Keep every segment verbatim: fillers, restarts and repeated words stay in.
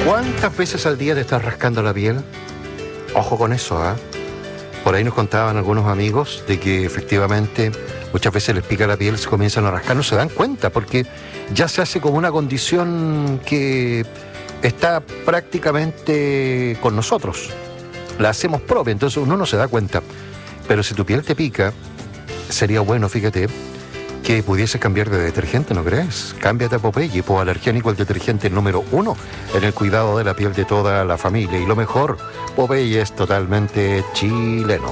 ¿Cuántas veces al día te estás rascando la piel? Ojo con eso, ¿ah? ¿eh? Por ahí nos contaban algunos amigos de que efectivamente muchas veces les pica la piel, se comienzan a rascar, no se dan cuenta porque ya se hace como una condición que está prácticamente con nosotros. La hacemos propia, entonces uno no se da cuenta. Pero si tu piel te pica, sería bueno, fíjate, que pudieses cambiar de detergente, ¿no crees? Cámbiate a Popeye, hipoalergénico, el detergente número uno en el cuidado de la piel de toda la familia. Y lo mejor, Popeye es totalmente chileno.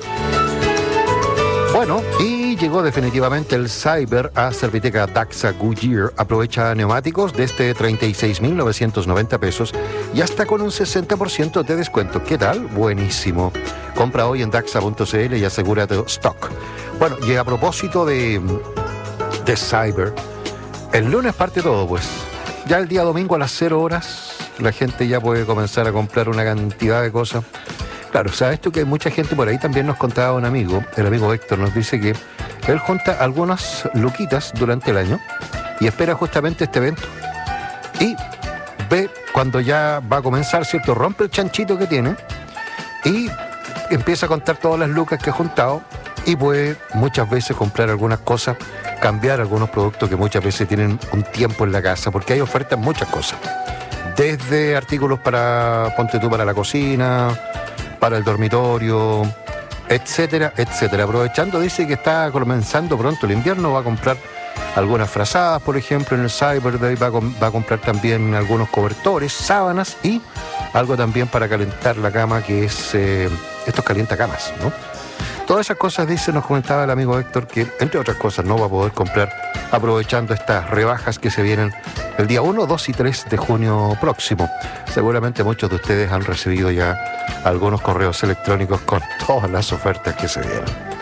Bueno, y llegó definitivamente el Cyber a Serviteca Daxa Goodyear. Aprovecha neumáticos desde treinta y seis mil novecientos noventa pesos y hasta con un sesenta por ciento de descuento. ¿Qué tal? Buenísimo. Compra hoy en daxa punto c l y asegúrate stock. Bueno, y a propósito de, de Cyber, el lunes parte todo, pues. Ya el día domingo a las cero horas, la gente ya puede comenzar a comprar una cantidad de cosas. Claro, sabes tú que hay mucha gente por ahí, también nos contaba un amigo, el amigo Héctor, nos dice que él junta algunas luquitas durante el año y espera justamente este evento. Y ve cuando ya va a comenzar, ¿cierto? Rompe el chanchito que tiene y empieza a contar todas las lucas que ha juntado y puede muchas veces comprar algunas cosas, cambiar algunos productos que muchas veces tienen un tiempo en la casa, porque hay ofertas en muchas cosas. Desde artículos para, ponte tú, para la cocina, para el dormitorio, etcétera, etcétera. Aprovechando, dice que está comenzando pronto el invierno, va a comprar algunas frazadas, por ejemplo, en el Cyber Day, va a, va a comprar también algunos cobertores, sábanas y algo también para calentar la cama, que es eh, estos calientacamas, ¿no? Todas esas cosas, dice, nos comentaba el amigo Héctor, que entre otras cosas no va a poder comprar aprovechando estas rebajas que se vienen el día uno, dos y tres de junio próximo. Seguramente muchos de ustedes han recibido ya algunos correos electrónicos con todas las ofertas que se vienen.